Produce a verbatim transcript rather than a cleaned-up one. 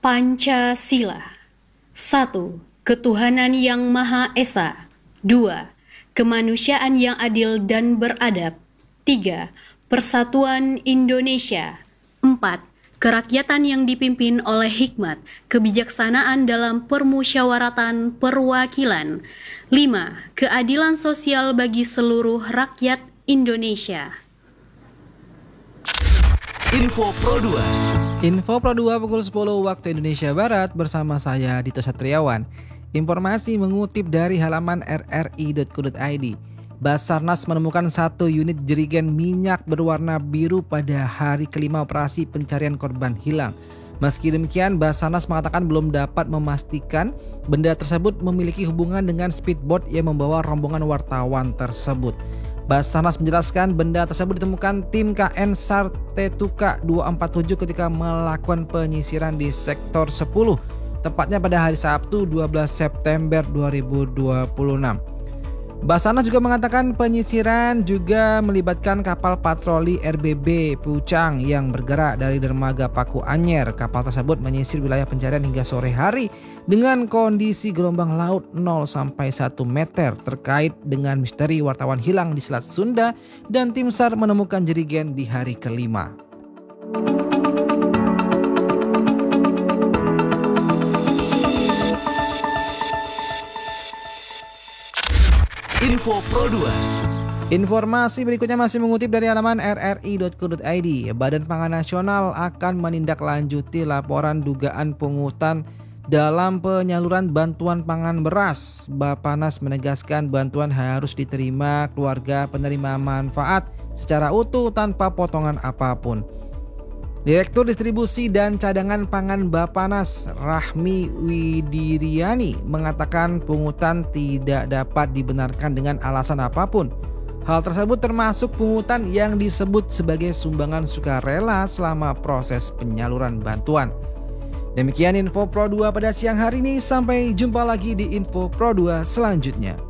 Pancasila. Satu. Ketuhanan yang Maha Esa. Dua. Kemanusiaan yang adil dan beradab. Tiga. Persatuan Indonesia. Empat. Kerakyatan yang dipimpin oleh hikmat, kebijaksanaan dalam permusyawaratan perwakilan. Lima. Keadilan sosial bagi seluruh rakyat Indonesia. Info Pro dua. Info Pro dua pukul sepuluh waktu Indonesia Barat bersama saya Dito Satriawan. Informasi mengutip dari halaman r r i dot co dot i d. Basarnas menemukan satu unit jerigen minyak berwarna biru pada hari kelima operasi pencarian korban hilang. Meski demikian, Basarnas mengatakan belum dapat memastikan benda tersebut memiliki hubungan dengan speedboat yang membawa rombongan wartawan tersebut. Basarnas menjelaskan benda tersebut ditemukan tim K N Sartetuka dua empat tujuh ketika melakukan penyisiran di sektor sepuluh, tepatnya pada hari Sabtu dua belas September dua ribu dua puluh enam. Basarnas juga mengatakan penyisiran juga melibatkan kapal patroli R B B Pucang yang bergerak dari dermaga Paku Anyer. Kapal tersebut menyisir wilayah pencarian hingga sore hari dengan kondisi gelombang laut nol sampai satu meter terkait dengan misteri wartawan hilang di Selat Sunda, dan tim SAR menemukan jerigen di hari kelima. Info Pro dua. Informasi berikutnya masih mengutip dari halaman r r i dot co dot i d. Badan Pangan Nasional akan menindaklanjuti laporan dugaan pungutan dalam penyaluran bantuan pangan beras. Bappenas menegaskan bantuan harus diterima keluarga penerima manfaat secara utuh tanpa potongan apapun. Direktur Distribusi dan Cadangan Pangan Bappenas, Rahmi Widiriani, mengatakan pungutan tidak dapat dibenarkan dengan alasan apapun. Hal tersebut termasuk pungutan yang disebut sebagai sumbangan sukarela selama proses penyaluran bantuan. Demikian Info Pro dua pada siang hari ini, sampai jumpa lagi di Info Pro dua selanjutnya.